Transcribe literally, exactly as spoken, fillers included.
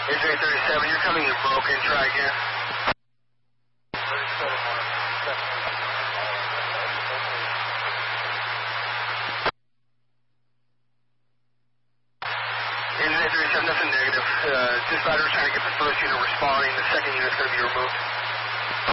Engine thirty-seven, you're coming in broken. Try again. Engine thirty-seven, nothing negative. Uh, dispatcher trying to get the first unit responding. The second unit's going to be removed.